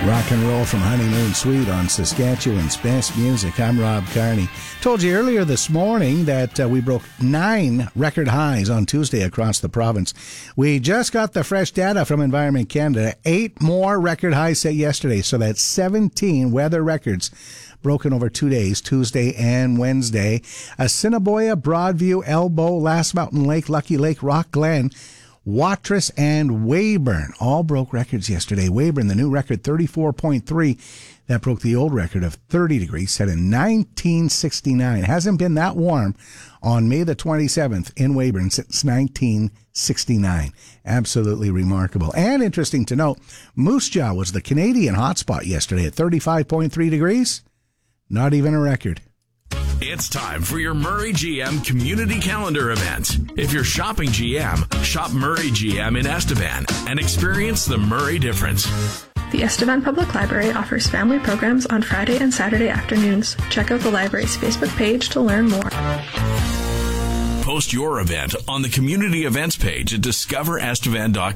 Rock and roll from Honeymoon Suite on Saskatchewan's Best Music. I'm Rob Carney. Told you earlier this morning that we broke 9 record highs on Tuesday across the province. We just got the fresh data from Environment Canada. 8 more record highs set yesterday, so that's 17 weather records broken over 2 days, Tuesday and Wednesday. Assiniboia, Broadview, Elbow, Last Mountain Lake, Lucky Lake, Rock Glen, Watrous, and Weyburn all broke records yesterday. Weyburn, the new record, 34.3. That broke the old record of 30 degrees set in 1969. Hasn't been that warm on May the 27th in Weyburn since 1969. Absolutely remarkable. And interesting to note, Moose Jaw was the Canadian hotspot yesterday at 35.3 degrees. Not even a record. It's time for your Murray GM Community Calendar event. If you're shopping GM, shop Murray GM in Estevan and experience the Murray difference. The Estevan Public Library offers family programs on Friday and Saturday afternoons. Check out the library's Facebook page to learn more. Post your event on the community events page at discoverestevan.com.